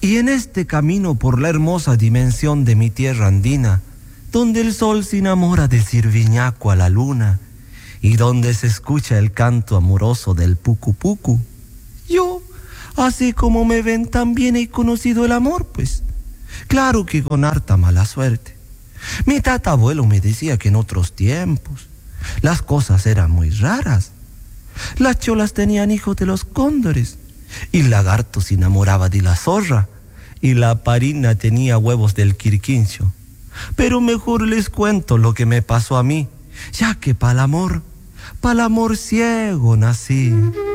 Y en este camino por la hermosa dimensión de mi tierra andina, donde el sol se enamora de Sirviñaco a la luna, y donde se escucha el canto amoroso del pucu pucu, yo, así como me ven, también he conocido el amor, pues. Claro que con harta mala suerte. Mi tatabuelo me decía que en otros tiempos las cosas eran muy raras. Las cholas tenían hijos de los cóndores, y el lagarto se enamoraba de la zorra, y la parina tenía huevos del quirquincho. Pero mejor les cuento lo que me pasó a mí, ya que pa'l amor ciego nací.